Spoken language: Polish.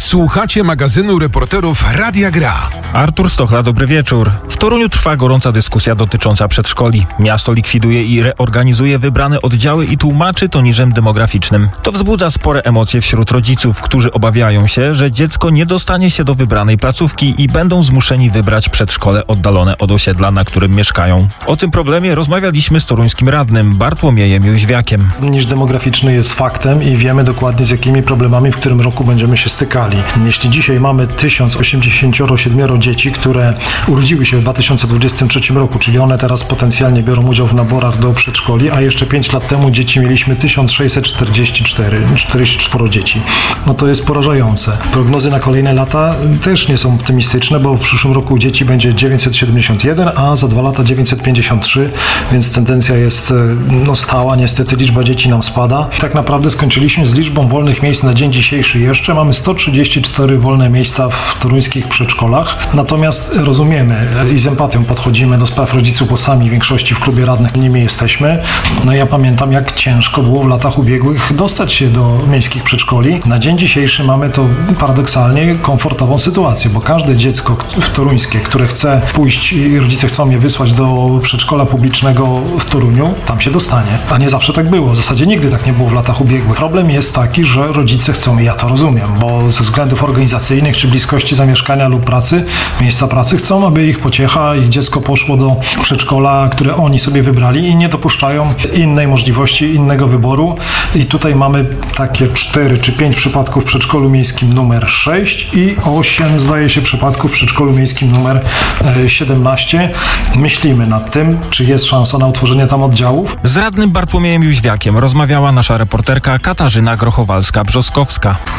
Słuchacie magazynu reporterów Radia Gra. Artur Stochla, dobry wieczór. W Toruniu trwa gorąca dyskusja dotycząca przedszkoli. Miasto likwiduje i reorganizuje wybrane oddziały i tłumaczy to niżem demograficznym. To wzbudza spore emocje wśród rodziców, którzy obawiają się, że dziecko nie dostanie się do wybranej placówki i będą zmuszeni wybrać przedszkole oddalone od osiedla, na którym mieszkają. O tym problemie rozmawialiśmy z toruńskim radnym Bartłomiejem Jóźwiakiem. Niż demograficzny jest faktem i wiemy dokładnie, z jakimi problemami w którym roku będziemy się stykali. Jeśli dzisiaj mamy 1087 dzieci, które urodziły się w 2023 roku, czyli one teraz potencjalnie biorą udział w naborach do przedszkoli, a jeszcze 5 lat temu dzieci mieliśmy 1644 dzieci. No to jest porażające. Prognozy na kolejne lata też nie są optymistyczne, bo w przyszłym roku dzieci będzie 971, a za 2 lata 953, więc tendencja jest stała. Niestety liczba dzieci nam spada. Tak naprawdę skończyliśmy z liczbą wolnych miejsc na dzień dzisiejszy jeszcze. Mamy 134 wolne miejsca w toruńskich przedszkolach. Natomiast rozumiemy i z empatią podchodzimy do spraw rodziców, bo sami w większości w klubie radnych nimi jesteśmy. No ja pamiętam, jak ciężko było w latach ubiegłych dostać się do miejskich przedszkoli. Na dzień dzisiejszy mamy to paradoksalnie komfortową sytuację, bo każde dziecko toruńskie, które chce pójść i rodzice chcą je wysłać do przedszkola publicznego w Toruniu, tam się dostanie. A nie zawsze tak było. W zasadzie nigdy tak nie było w latach ubiegłych. Problem jest taki, że rodzice chcą, i ja to rozumiem, bo ze względów organizacyjnych czy bliskości zamieszkania lub pracy, miejsca pracy, chcą, aby ich pociecha, ich dziecko poszło do przedszkola, które oni sobie wybrali i nie dopuszczają innej możliwości, innego wyboru. I tutaj mamy takie 4 czy 5 przypadków w przedszkolu miejskim numer 6 i 8, zdaje się, przypadków w przedszkolu miejskim numer 17. Myślimy nad tym, czy jest szansa na utworzenie tam oddziałów. Z radnym Bartłomiejem Jóźwiakiem rozmawiała nasza reporterka Katarzyna Grochowalska-Brzoskowska.